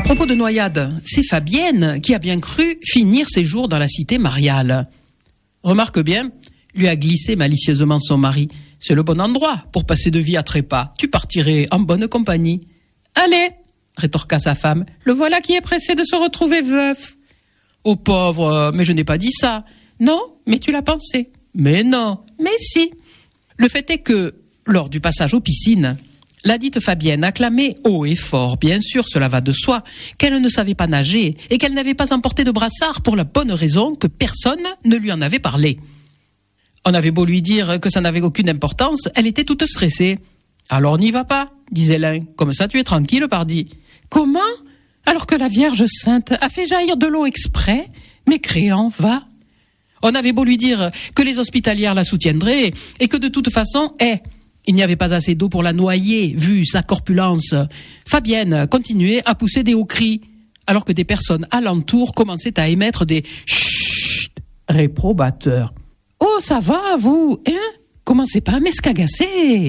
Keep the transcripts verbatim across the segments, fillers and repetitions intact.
propos de noyade, c'est Fabienne qui a bien cru finir ses jours dans la cité mariale. Remarque bien, lui a glissé malicieusement son mari. C'est le bon endroit pour passer de vie à trépas. Tu partirais en bonne compagnie. Allez, rétorqua sa femme, le voilà qui est pressé de se retrouver veuf. Oh pauvre, mais je n'ai pas dit ça. Non, mais tu l'as pensé. Mais non, mais si. Le fait est que, lors du passage aux piscines, la dite Fabienne acclamait haut et fort, bien sûr, cela va de soi, qu'elle ne savait pas nager et qu'elle n'avait pas emporté de brassard pour la bonne raison que personne ne lui en avait parlé. On avait beau lui dire que ça n'avait aucune importance, elle était toute stressée. « Alors n'y va pas », disait l'un, « comme ça tu es tranquille, pardi. »« Comment ? Alors que la Vierge Sainte a fait jaillir de l'eau exprès, mécréant, va !» On avait beau lui dire que les hospitalières la soutiendraient et que de toute façon, eh, il n'y avait pas assez d'eau pour la noyer, vu sa corpulence. Fabienne continuait à pousser des hauts cris, alors que des personnes alentour commençaient à émettre des chut réprobateurs. « Oh, ça va, vous, hein ? Commencez pas à m'escagasser !»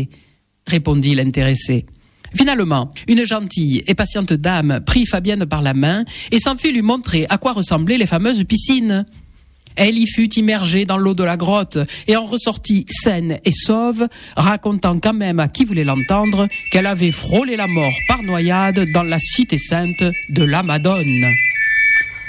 répondit l'intéressé. Finalement, une gentille et patiente dame prit Fabienne par la main et s'enfuit lui montrer à quoi ressemblaient les fameuses piscines. Elle y fut immergée dans l'eau de la grotte et en ressortit saine et sauve, racontant quand même à qui voulait l'entendre qu'elle avait frôlé la mort par noyade dans la cité sainte de la Madone.